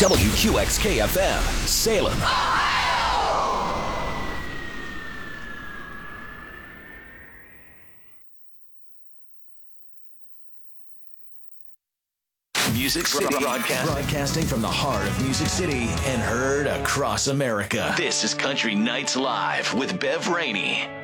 WQXK-FM, Salem. Music City, broadcasting from the heart of Music City and heard across America. This is Country Nights Live with Bev Rainey.